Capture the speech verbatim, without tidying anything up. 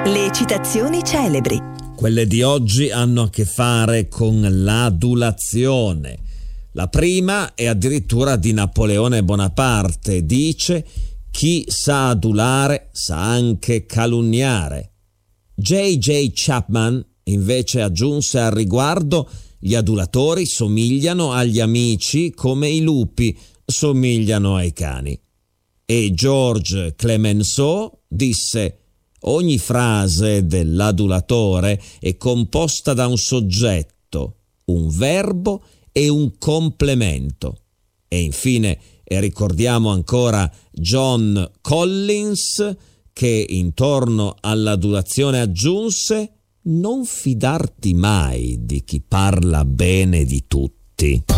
Le citazioni celebri. Quelle di oggi hanno a che fare con l'adulazione. La prima è addirittura di Napoleone Bonaparte. Dice: chi sa adulare sa anche calunniare. J J Chapman invece aggiunse al riguardo: gli adulatori somigliano agli amici come i lupi somigliano ai cani. E Georges Clemenceau disse: ogni frase dell'adulatore è composta da un soggetto, un verbo e un complemento. E infine ricordiamo ancora John Collins, che intorno all'adulazione aggiunse: non fidarti mai di chi parla bene di tutti.